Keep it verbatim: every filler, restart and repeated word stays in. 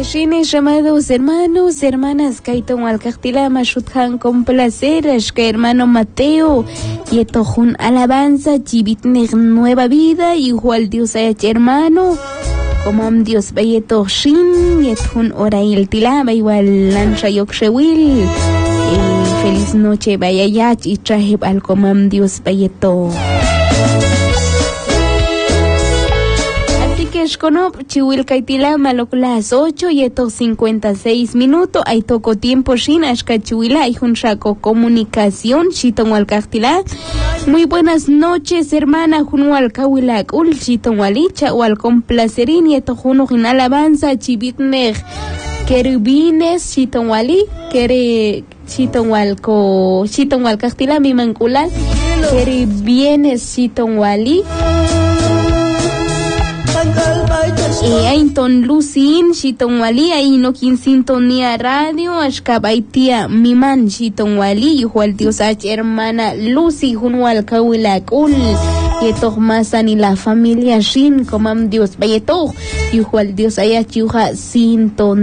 Shines, amados hermanos, hermanas, Kaiton Alcachtilama, Shuthan, con placer, que hermano Mateo, y Etojun alabanza, Chivitner nueva vida, igual Dios haya hermano, como Dios Bayeto Shin, y Etojun Orail Tilaba, igual Lancha Yokshewil, y feliz noche, Bayayach, y Trajib al comam Dios Bayeto. Shkonop, Chihuil Kaitilama, las ocho y estos cincuenta y seis minutos. Hay toco tiempo, Shin, Ashka Chihuila, hay un saco comunicación, Chiton Walcachtilá. Muy buenas noches, hermana, Junwal Kawilak, Ul, Chiton Walicha, Wal Complacerín, y esto Juno en alabanza, Chivitner, Querubines, Chiton Wali, Quere, Chiton Walco, Chiton Walcachtilá, mi manculal, Querubines, Chiton Wali. E Ainton Lucin, Chiton Wali, ahí no quien sintonía radio, Ashkabaitia Miman, Chiton Wali, igual Dios H, hermana Lucy, Junwal Kawilakul, y esto más ni la familia Shin, comam Dios, vaya todo, igual Dios haya chuja sinton.